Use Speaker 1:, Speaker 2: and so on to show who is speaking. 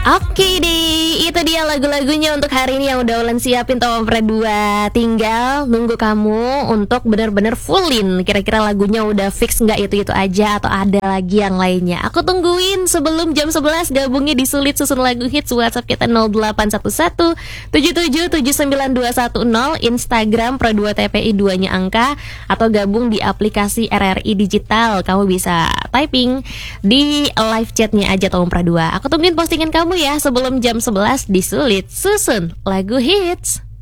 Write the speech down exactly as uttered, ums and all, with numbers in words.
Speaker 1: Oke deh, itu dia lagu-lagunya untuk hari ini yang udah Ulan siapin Tom Pre dua. Tinggal nunggu kamu untuk bener-bener fullin. Kira-kira lagunya udah fix nggak itu-itu aja atau ada lagi yang lainnya. Aku tungguin sebelum jam sebelas gabungnya di Sulit Susun Lagu Hits. WhatsApp kita nol delapan satu satu tujuh tujuh tujuh sembilan dua satu nol, Instagram Pro dua T P I dua-nya angka, atau gabung di aplikasi R R I Digital. Kamu bisa typing di live chatnya aja Tom Pre dua. Aku tungguin postingan kamu ya sebelum jam sebelas di Sulit Susun Lagu Hits.